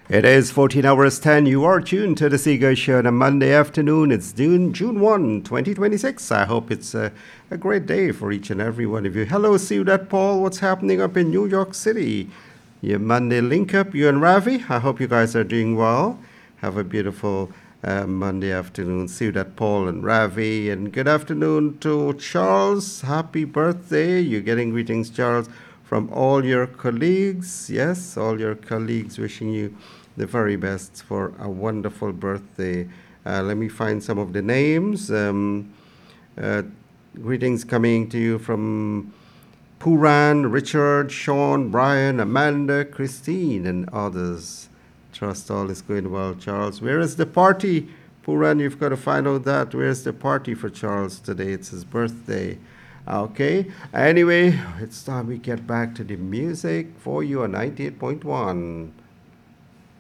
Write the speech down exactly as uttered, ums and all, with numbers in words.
It is fourteen hours ten. You are tuned to the Seagull Show on a Monday afternoon. It's June, June first, twenty twenty-six. I hope it's a, a great day for each and every one of you. Hello, see you that Paul. What's happening up in New York City? Your Monday link up, you and Ravi. I hope you guys are doing well. Have a beautiful uh, Monday afternoon. See you that Paul and Ravi. And good afternoon to Charles. Happy birthday. You're getting greetings, Charles, from all your colleagues. Yes, all your colleagues wishing you the very best for a wonderful birthday. Uh, let me find some of the names. Um, uh, greetings coming to you from Puran, Richard, Sean, Brian, Amanda, Christine, and others. Trust all is going well, Charles. Where is the party? Puran, you've got to find out that. Where's the party for Charles today? It's his birthday. Okay. Anyway, it's time we get back to the music for you on ninety-eight point one.